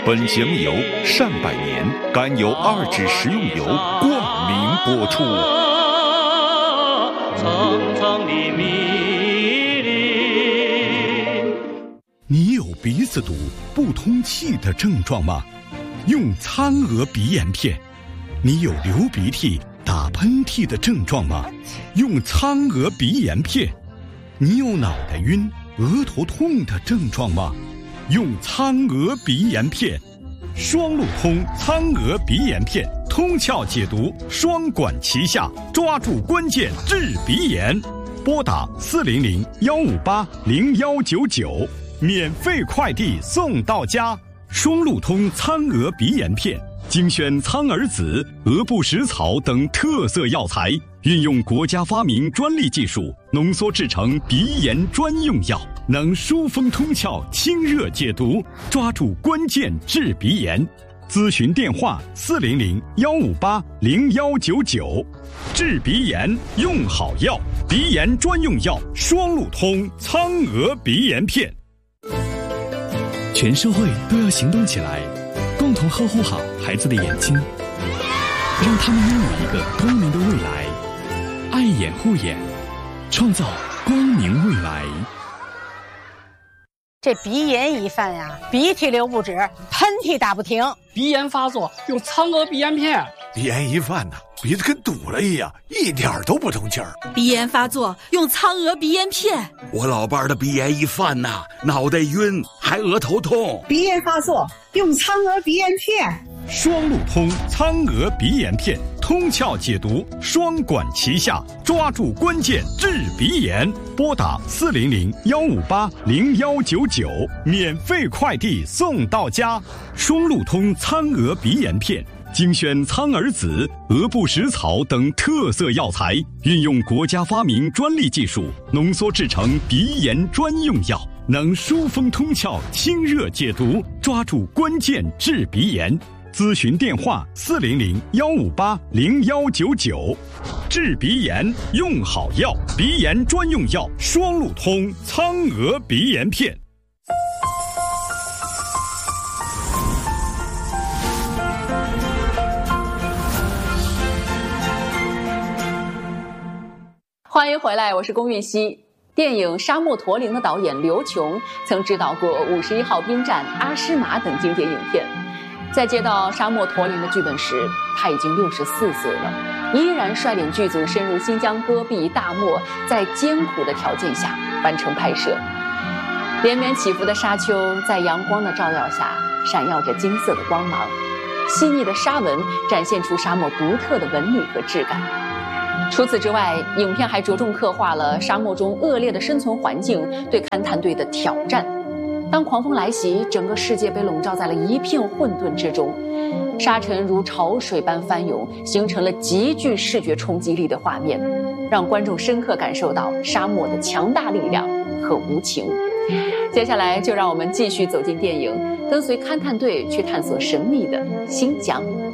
本节目由善百年甘油2脂食用油冠名播出。 层层的密林。 你有鼻子堵、不通气的症状吗？用苍娥鼻炎片。你有流鼻涕、打喷嚏的症状吗？用苍娥鼻炎片。你有脑袋晕、额头痛的症状吗？用苍娥鼻炎片。双路通苍娥鼻炎片，通窍解毒，双管齐下，抓住关键治鼻炎。拨打400-158-0199，免费快递送到家。双路通苍娥鼻炎片，精选苍耳子、鹅不食草等特色药材，运用国家发明专利技术，浓缩制成鼻炎专用药，能疏风通窍、清热解毒，抓住关键治鼻炎。咨询电话400-158-0199。治鼻炎用好药，鼻炎专用药双路通苍娥鼻炎片。 全社会都要行动起来，共同呵护好孩子的眼睛，让他们拥有一个光明的未来。爱眼护眼，创造光明未来。 这鼻炎一犯呀，鼻涕流不止，喷嚏打不停。 鼻炎发作用苍娥鼻炎片。 鼻炎一犯呢，鼻子跟堵了一样，一点都不通气儿。 鼻炎发作用苍娥鼻炎片。 我老伴儿的鼻炎一犯呐，脑袋晕，还额头痛。 鼻炎发作用苍娥鼻炎片。 双路通苍娥鼻炎片，通窍解毒，双管齐下，抓住关键治鼻炎。拨打400-158-0199，免费快递送到家。双路通苍娥鼻炎片，精选苍耳子、鹅不食草等特色药材，运用国家发明专利技术，浓缩制成鼻炎专用药，能疏风通窍、清热解毒，抓住关键治鼻炎。咨询电话400-158-0199。治鼻炎用好药，鼻炎专用药双路通苍娥鼻炎片。 欢迎回来，我是龚韵希。电影《沙漠驼铃》的导演刘琼曾执导过《51号兵站》《阿诗玛》等经典影片。在接到《沙漠驼铃》的剧本时，他已经64岁了，依然率领剧组深入新疆戈壁大漠，在艰苦的条件下完成拍摄。连绵起伏的沙丘在阳光的照耀下闪耀着金色的光芒，细腻的沙纹展现出沙漠独特的纹理和质感。除此之外，影片还着重刻画了沙漠中恶劣的生存环境对勘探队的挑战。当狂风来袭，整个世界被笼罩在了一片混沌之中，沙尘如潮水般翻涌，形成了极具视觉冲击力的画面，让观众深刻感受到沙漠的强大力量和无情。接下来就让我们继续走进电影，跟随勘探队去探索神秘的新疆。